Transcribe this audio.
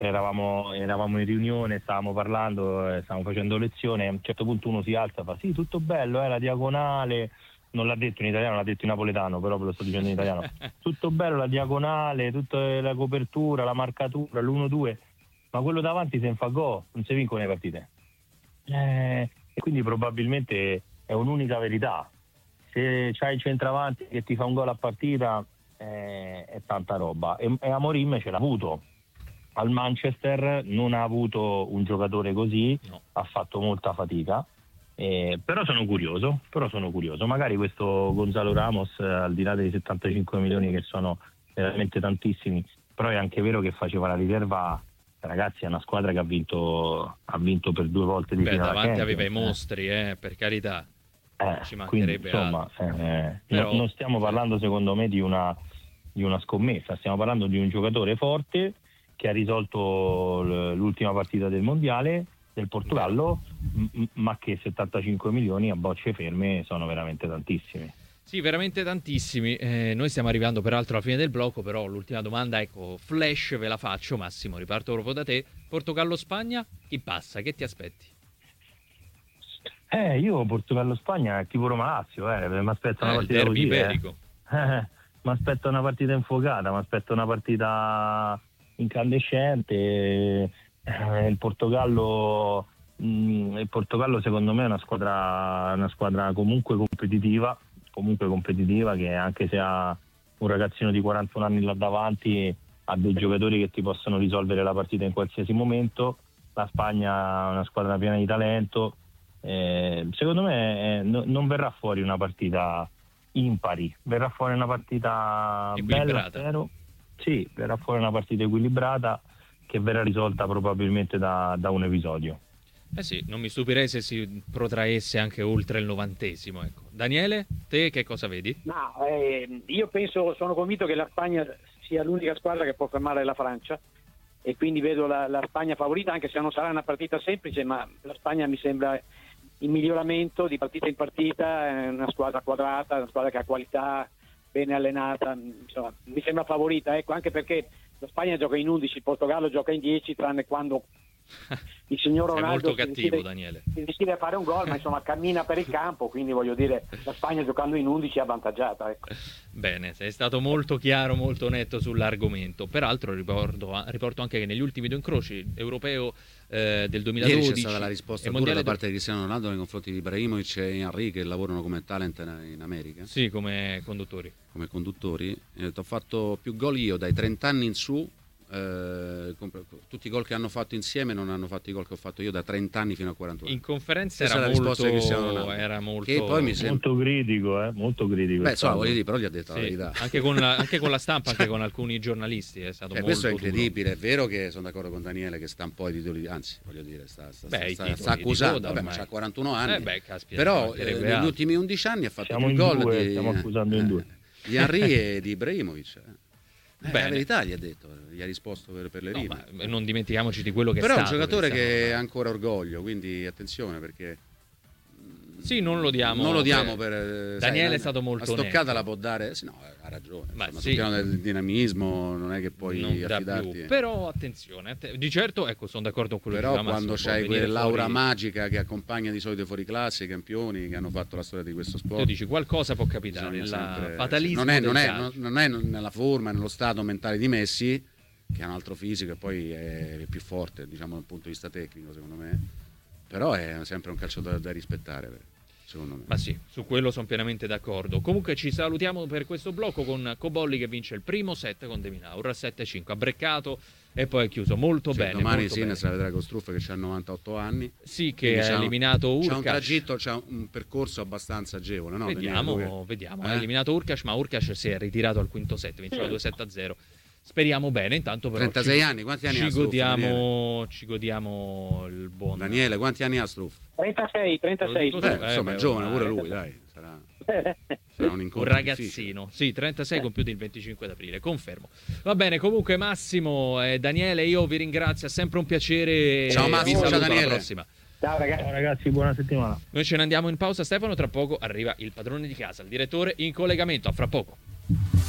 eravamo in riunione, stavamo parlando, stavamo facendo lezione, a un certo punto uno si alza e fa sì, tutto bello, la diagonale, non l'ha detto in italiano, l'ha detto in napoletano, però ve lo sto dicendo in italiano, tutto bello, la diagonale, tutta la copertura, la marcatura, l'1-2, ma quello davanti se ne fa gol, non si vincono le partite. E quindi probabilmente è un'unica verità. Se c'hai il centravanti che ti fa un gol a partita è tanta roba, e Amorim ce l'ha avuto. Al Manchester non ha avuto un giocatore così, no. Ha fatto molta fatica, però sono curioso, magari questo Gonzalo Ramos, al di là dei 75 milioni che sono veramente tantissimi, però è anche vero che faceva la riserva. Ragazzi, è una squadra che ha vinto per 2 volte di finale. Davanti aveva i mostri, per carità. Ci mancherebbe, quindi, insomma, però... non stiamo parlando secondo me di una scommessa, stiamo parlando di un giocatore forte che ha risolto l'ultima partita del mondiale del Portogallo, ma che 75 milioni a bocce ferme sono veramente tantissimi. Sì, veramente tantissimi. Noi stiamo arrivando peraltro alla fine del blocco, però l'ultima domanda, ecco, flash ve la faccio. Massimo, riparto proprio da te. Portogallo-Spagna, chi passa? Che ti aspetti? Io Portogallo-Spagna tipo Roma-Lazio, mi aspetto una partita derby così, iberico. Mi aspetto una partita infuocata, mi aspetto una partita incandescente. Il Portogallo secondo me è una squadra comunque competitiva, che anche se ha un ragazzino di 41 anni là davanti, ha dei giocatori che ti possono risolvere la partita in qualsiasi momento. La Spagna è una squadra piena di talento. Secondo me non verrà fuori una partita impari, verrà fuori una partita bella, spero. Sì, verrà fuori una partita equilibrata che verrà risolta probabilmente da un episodio. Sì, non mi stupirei se si protraesse anche oltre il 90°, ecco. Daniele, te che cosa vedi? No, io sono convinto che la Spagna sia l'unica squadra che può fermare la Francia, e quindi vedo la Spagna favorita, anche se non sarà una partita semplice, ma la Spagna mi sembra in miglioramento di partita in partita, è una squadra quadrata, una squadra che ha qualità, bene allenata, insomma, mi sembra favorita, ecco, anche perché la Spagna gioca in 11, il Portogallo gioca in 10, tranne quando il signor Ronaldo è molto cattivo, Daniele. Si decide a fare un gol, ma insomma cammina per il campo, quindi voglio dire, la Spagna giocando in 11 è avvantaggiata, ecco. Bene, sei stato molto chiaro, molto netto sull'argomento. Peraltro riporto anche che negli ultimi 2 incroci, europeo del 2012, ieri c'è stata la risposta dura da parte di Cristiano Ronaldo nei confronti di Ibrahimovic e Henry, che lavorano come talent in America. Sì, come conduttori. E ho fatto più gol io dai 30 anni in su. Tutti i gol che hanno fatto insieme non hanno fatto i gol che ho fatto io da 30 anni fino a 41 anni. In conferenza era molto che poi mi sembra molto critico, molto critico. Beh, insomma, voglio dire, però gli ha detto la verità. Anche con la stampa, anche con alcuni giornalisti è stato molto questo è incredibile, duro. È vero che sono d'accordo con Daniele che sta un po' ai titoli, anzi, voglio dire, sta accusando, ma c'ha 41 anni. Però negli ultimi 11 anni ha fatto più gol stiamo accusando in 2. Di Henry e di Ibrahimovic. La verità gli ha risposto per le rime. Ma non dimentichiamoci di quello che però è stato. Però è un giocatore che ha ancora orgoglio, quindi attenzione, perché sì, non lo diamo per Daniele è stato molto la stoccata netto. La può dare, sì, no, ha ragione, ma sul piano del dinamismo non è che puoi non affidarti più. Però attenzione, di certo, ecco, sono d'accordo con quello che però diceva quando Massimo, c'hai quell'aura magica che accompagna di solito fuori classe i campioni che hanno fatto la storia di questo sport, tu dici qualcosa può capitare, il fatalismo non è nella forma, nello stato mentale di Messi, che ha un altro fisico e poi è più forte, diciamo, dal punto di vista tecnico, secondo me, però è sempre un calciatore da rispettare, secondo me. Ma sì, su quello sono pienamente d'accordo. Comunque ci salutiamo per questo blocco con Cobolli che vince il primo set con De Minaur a 7-5, ha breccato e poi è chiuso molto bene. Domani Sinner la vedrà con Struff che ha 98 anni. Sì, che ha eliminato Urkash. C'ha un tragitto, c'ha un percorso abbastanza agevole, no? Vediamo. Ha eliminato Urkash, ma Urkash si è ritirato al quinto set, vinceva 2-7-0. Speriamo bene, intanto però 36 anni, quanti anni ha Struff? Ci godiamo il buon Daniele, quanti anni ha Struff? 36. Insomma, è giovane pure lui, dai, sarà un ragazzino. Sì, 36 compiuti il 25 d'aprile, confermo. Va bene, comunque Massimo e Daniele, io vi ringrazio, è sempre un piacere. Ciao Massimo, ciao Daniele. Alla prossima. Ciao ragazzi, buona settimana. Noi ce ne andiamo in pausa, Stefano, tra poco arriva il padrone di casa, il direttore in collegamento, a fra poco.